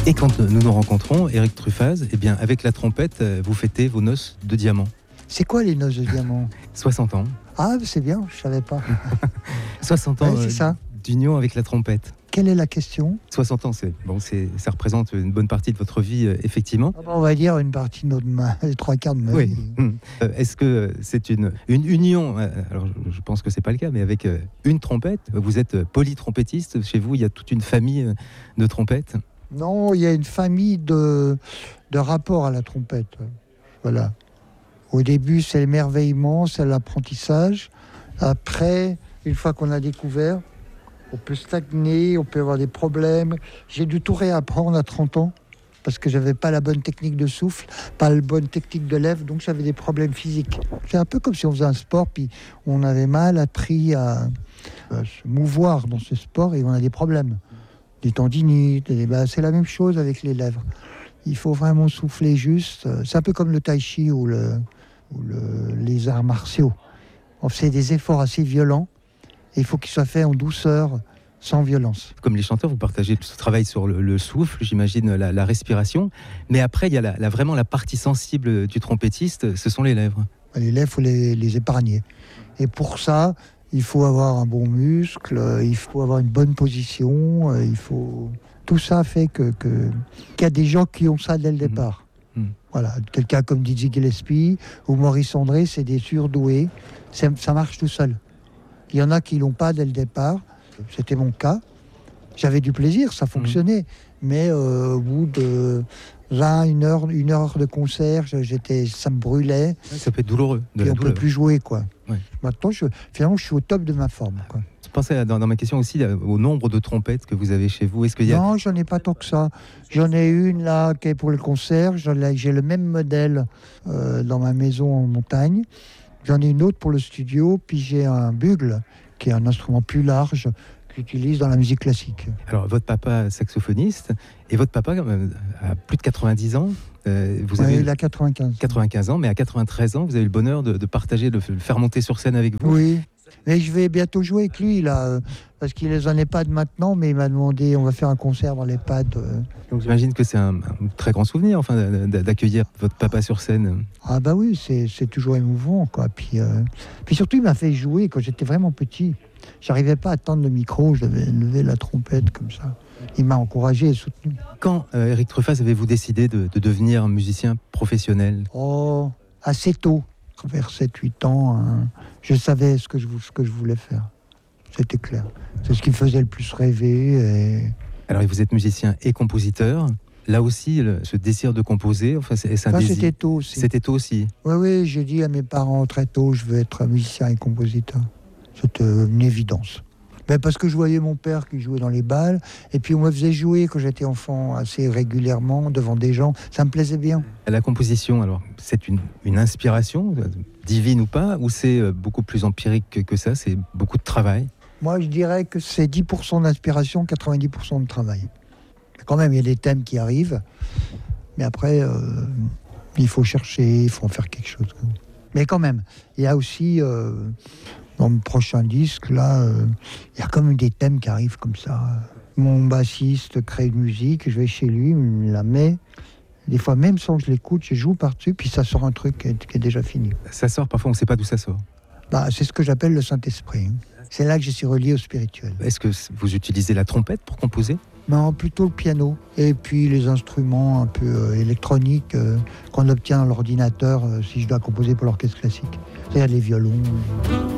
Et quand nous nous rencontrons, Éric Truffaz, eh bien, avec la trompette, vous fêtez vos noces de diamant. C'est quoi les noces de diamant ? 60 ans. Ah, c'est bien, je savais pas. 60 ans c'est ça. d'union avec la trompette. Quelle est la question ? 60 ans, ça représente une bonne partie de votre vie, effectivement. On va dire une partie de les trois quarts de ma vie. Est-ce que c'est une union, alors je pense que c'est pas le cas, mais avec une trompette, vous êtes polytrompétiste, chez vous il y a toute une famille de trompettes ? Non, il y a une famille de rapports à la trompette. Voilà. Au début, c'est l'émerveillement, c'est l'apprentissage. Après, une fois qu'on a découvert, on peut stagner, on peut avoir des problèmes. J'ai dû tout réapprendre à 30 ans parce que j'avais pas la bonne technique de souffle, pas la bonne technique de lèvres, donc j'avais des problèmes physiques. C'est un peu comme si on faisait un sport, puis on avait mal appris à se mouvoir dans ce sport et on a des problèmes. Des tendinites, c'est la même chose avec les lèvres. Il faut vraiment souffler juste. C'est un peu comme le tai chi ou les arts martiaux. On fait des efforts assez violents et il faut qu'ils soient faits en douceur, sans violence. Comme les chanteurs, vous partagez ce travail sur le souffle, j'imagine la respiration. Mais après, il y a vraiment la partie sensible du trompettiste, ce sont les lèvres. Les lèvres, il faut les épargner. Et pour ça, il faut avoir un bon muscle, il faut avoir une bonne position, tout ça fait qu'il y a des gens qui ont ça dès le départ. Voilà, quelqu'un comme Dizzy Gillespie ou Maurice André, c'est des surdoués, ça marche tout seul. Il y en a qui l'ont pas dès le départ, c'était mon cas. J'avais du plaisir, ça fonctionnait, mais au bout de 1 heure de concert, ça me brûlait. Ça peut être douloureux. Et on peut plus jouer, quoi. Ouais. Maintenant, finalement, je suis au top de ma forme, quoi. Je pensais dans ma question aussi au nombre de trompettes que vous avez chez vous. Est-ce qu'il y a... Non, j'en ai pas tant que ça. J'en ai une là qui est pour le concert. J'ai le même modèle dans ma maison en montagne. J'en ai une autre pour le studio. Puis j'ai un bugle qui est un instrument plus large que j'utilise dans la musique classique. Alors, votre papa saxophoniste et votre papa a plus de 90 ans. Il a 95 ans, mais à 93 ans, vous avez eu le bonheur de partager, de le faire monter sur scène avec vous. Oui. Mais je vais bientôt jouer avec lui, là, parce qu'il est en EHPAD maintenant, mais il m'a demandé, on va faire un concert dans l'EHPAD. Donc j'imagine que c'est un très grand souvenir, d'accueillir votre papa sur scène. Ah bah oui, c'est toujours émouvant, quoi. Puis surtout, il m'a fait jouer quand j'étais vraiment petit. J'arrivais pas à tendre le micro, je devais lever la trompette comme ça. Il m'a encouragé et soutenu. Quand, Éric Truffaz, avez-vous décidé de devenir musicien professionnel ? Oh, assez tôt. Vers 7-8 ans, je savais ce que je voulais faire. C'était clair. C'est ce qui me faisait le plus rêver. Alors, vous êtes musicien et compositeur. Là aussi, ce désir de composer, est-ce un désir ? C'était tôt aussi. C'était tôt aussi. Oui, j'ai dit à mes parents très tôt, je veux être musicien et compositeur. C'était une évidence. Ben parce que je voyais mon père qui jouait dans les bals, et puis on me faisait jouer quand j'étais enfant assez régulièrement devant des gens, ça me plaisait bien. La composition, alors, c'est une inspiration, divine ou pas, ou c'est beaucoup plus empirique que ça, c'est beaucoup de travail ? Moi, je dirais que c'est 10% d'inspiration, 90% de travail. Quand même, il y a des thèmes qui arrivent, mais après, il faut chercher, il faut en faire quelque chose. Mais quand même, il y a aussi... dans le prochain disque, là, il y a comme des thèmes qui arrivent comme ça. Mon bassiste crée une musique, je vais chez lui, il me la met. Des fois, même sans que je l'écoute, je joue par-dessus, puis ça sort un truc qui est déjà fini. Ça sort, parfois on ne sait pas d'où ça sort. C'est ce que j'appelle le Saint-Esprit. C'est là que je suis relié au spirituel. Est-ce que vous utilisez la trompette pour composer ? Non, plutôt le piano. Et puis les instruments un peu électroniques qu'on obtient dans l'ordinateur si je dois composer pour l'orchestre classique. C'est-à-dire les violons.